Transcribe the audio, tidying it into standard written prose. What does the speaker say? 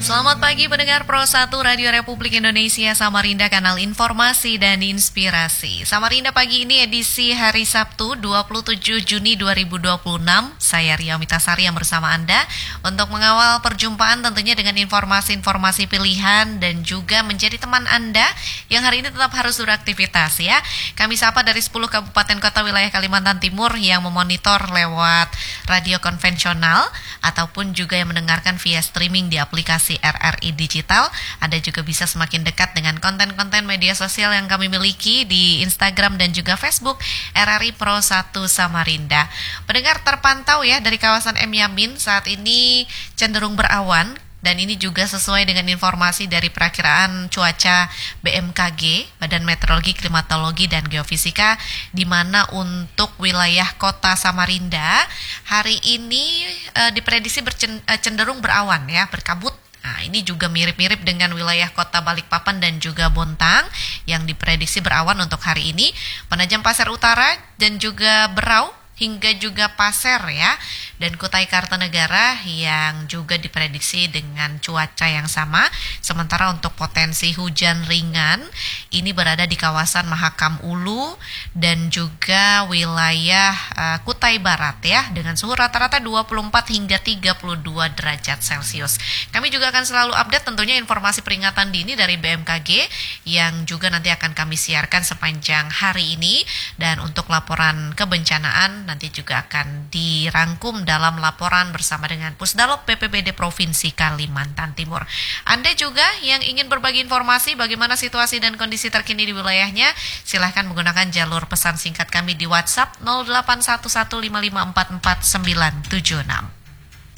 Selamat pagi pendengar Pro 1 Radio Republik Indonesia Samarinda, kanal informasi dan inspirasi. Samarinda pagi ini edisi hari Sabtu 27 Juni 2026. Saya Ria Mitasari yang bersama Anda untuk mengawal perjumpaan tentunya dengan informasi-informasi pilihan dan juga menjadi teman Anda yang hari ini tetap harus beraktivitas ya. Kami sapa dari 10 kabupaten kota wilayah Kalimantan Timur yang memonitor lewat radio konvensional ataupun juga yang mendengarkan via streaming di aplikasi RRI Digital. Anda juga bisa semakin dekat dengan konten-konten media sosial yang kami miliki di Instagram dan juga Facebook RRI Pro 1 Samarinda. Pendengar terpantau ya dari kawasan M Yamin saat ini cenderung berawan. Dan ini juga sesuai dengan informasi dari perakiraan cuaca BMKG, Badan Meteorologi, Klimatologi, dan Geofisika, di mana untuk wilayah kota Samarinda hari ini diprediksi cenderung berawan ya, berkabut. Nah, ini juga mirip-mirip dengan wilayah kota Balikpapan dan juga Bontang yang diprediksi berawan untuk hari ini. Penajam Pasir Utara dan juga Berau hingga juga Pasir ya, dan Kutai Kartanegara yang juga diprediksi dengan cuaca yang sama. Sementara untuk potensi hujan ringan ini berada di kawasan Mahakam Ulu dan juga wilayah Kutai Barat ya, dengan suhu rata-rata 24 hingga 32 derajat Celcius. Kami juga akan selalu update tentunya informasi peringatan dini dari BMKG yang juga nanti akan kami siarkan sepanjang hari ini, dan untuk laporan kebencanaan nanti juga akan dirangkum dalam laporan bersama dengan Pusdalop BPBD Provinsi Kalimantan Timur. Anda juga yang ingin berbagi informasi bagaimana situasi dan kondisi terkini di wilayahnya, silahkan menggunakan jalur pesan singkat kami di WhatsApp 081155444976.